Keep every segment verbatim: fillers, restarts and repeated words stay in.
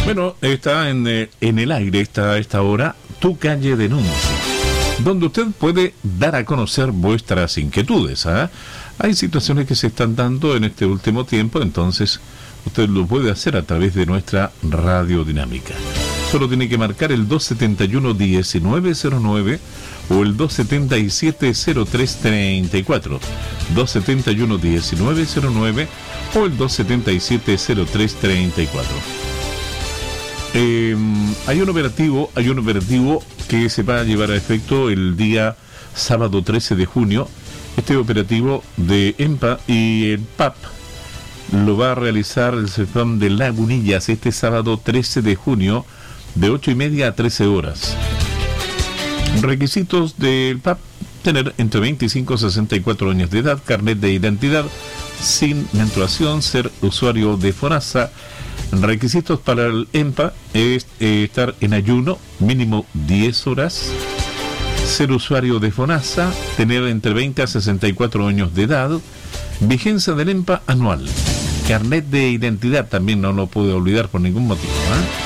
Bueno, está en, eh, en el aire, está a esta hora, Tu Calle Denuncia, donde usted puede dar a conocer vuestras inquietudes. ¿eh? Hay situaciones que se están dando en este último tiempo, entonces usted lo puede hacer a través de nuestra radio dinámica. Solo tiene que marcar el dos setenta y uno, diecinueve cero nueve o el dos setenta y siete, cero tres treinta y cuatro. dos setenta y uno, diecinueve cero nueve o el dos setenta y siete, cero tres treinta y cuatro. Eh, hay un operativo, hay un operativo que se va a llevar a efecto el día sábado trece de junio. Este operativo de EMPA y el P A P lo va a realizar el CEFAM de Lagunillas este sábado trece de junio de ocho y media a trece horas. Requisitos del P A P: tener entre veinticinco y sesenta y cuatro años de edad, carnet de identidad, sin menstruación, ser usuario de FONASA. Requisitos para el EMPA es eh, estar en ayuno mínimo diez horas, ser usuario de FONASA, tener entre veinte a sesenta y cuatro años de edad, vigencia del EMPA anual, carnet de identidad también no lo puedo olvidar por ningún motivo.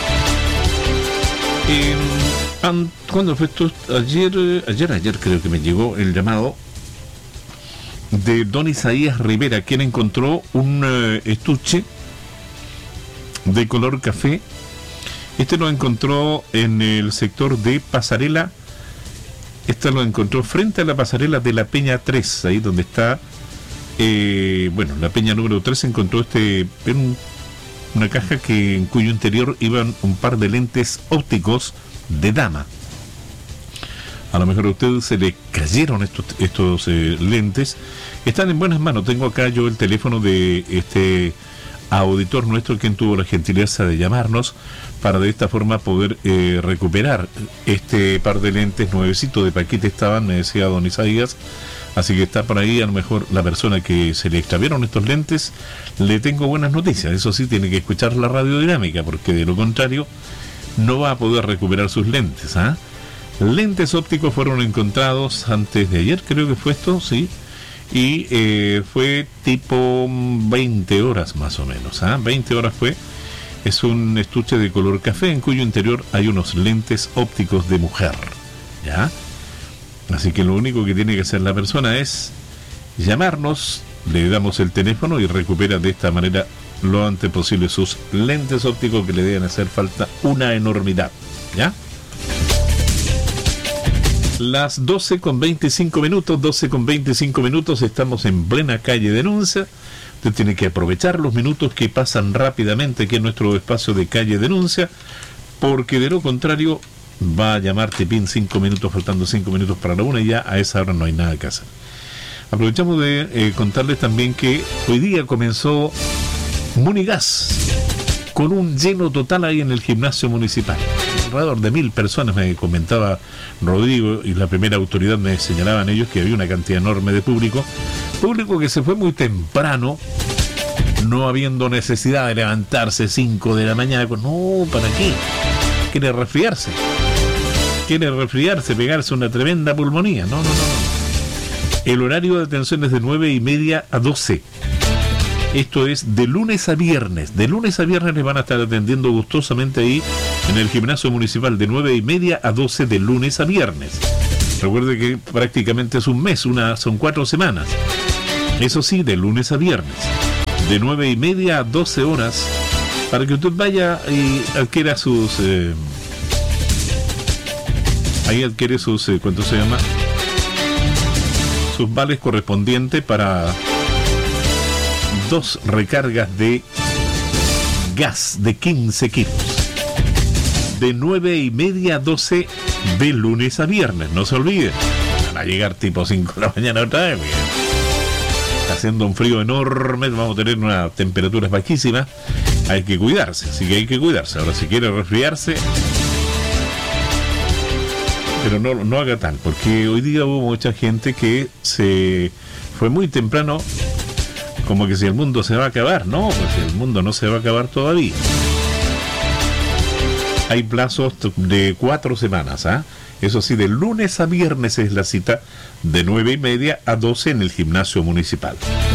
¿eh? Eh, ¿Cuándo fue esto? Ayer, ayer, ayer creo que me llegó el llamado de don Isaías Rivera, quien encontró un uh, estuche de color café. Este lo encontró en el sector de Pasarela. Este lo encontró frente a la pasarela de la Peña tres, ahí donde está, eh, bueno, la Peña número tres. Encontró este en una caja que en cuyo interior iban un par de lentes ópticos de dama. A lo mejor a usted se le cayeron estos, estos eh, lentes. Están en buenas manos. Tengo acá yo el teléfono de este auditor nuestro, quien tuvo la gentileza de llamarnos para de esta forma poder eh, recuperar este par de lentes nuevecitos de paquete. Estaban, me decía don Isaías, así que está por ahí. A lo mejor la persona que se le extraviaron estos lentes, le tengo buenas noticias. Eso sí, tiene que escuchar la radio dinámica, porque de lo contrario no va a poder recuperar sus lentes. ¿ah? Lentes ópticos fueron encontrados antes de ayer, creo que fue esto, sí. Y eh, fue tipo veinte horas más o menos, ¿eh? veinte horas fue. Es un estuche de color café en cuyo interior hay unos lentes ópticos de mujer, ¿ya? Así que lo único que tiene que hacer la persona es llamarnos, le damos el teléfono y recupera de esta manera lo antes posible sus lentes ópticos, que le deben hacer falta una enormidad, ¿ya? Las doce con veinticinco minutos, doce con veinticinco minutos, estamos en plena calle Denuncia. Usted tiene que aprovechar los minutos que pasan rápidamente aquí en nuestro espacio de calle Denuncia, porque de lo contrario va a llamar Tipín cinco minutos, faltando cinco minutos para la una, y ya a esa hora no hay nada que hacer. Aprovechamos de eh, contarles también que hoy día comenzó Munigas con un lleno total ahí en el gimnasio municipal. Alrededor de mil personas, me comentaba Rodrigo, y la primera autoridad me señalaban ellos que había una cantidad enorme de público, público que se fue muy temprano, no habiendo necesidad de levantarse cinco de la mañana. No, ¿para qué? Quiere resfriarse, quiere resfriarse, pegarse una tremenda pulmonía. No, no, no, no. El horario de atención es de nueve y media a doce. Esto es de lunes a viernes. De lunes a viernes les van a estar atendiendo gustosamente ahí en el gimnasio municipal, de nueve y media a doce de lunes a viernes. Recuerde que prácticamente es un mes, una, son cuatro semanas. Eso sí, de lunes a viernes, de nueve y media a doce horas, para que usted vaya y adquiera sus... Eh, ahí adquiere sus... Eh, ¿cuánto se llama? Sus vales correspondientes para dos recargas de gas de quince kilos. De nueve y media a doce de lunes a viernes. No se olviden. Van a llegar tipo cinco de la mañana otra vez. Bien. Está haciendo un frío enorme. Vamos a tener unas temperaturas bajísimas. Hay que cuidarse. Así que hay que cuidarse. Ahora, si quiere resfriarse, pero no, no haga tal. Porque hoy día hubo mucha gente que se fue muy temprano, como que si el mundo se va a acabar. No, pues el mundo no se va a acabar todavía. Hay plazos de cuatro semanas, ¿ah? ¿eh? Eso sí, de lunes a viernes es la cita, de nueve y media a doce en el gimnasio municipal.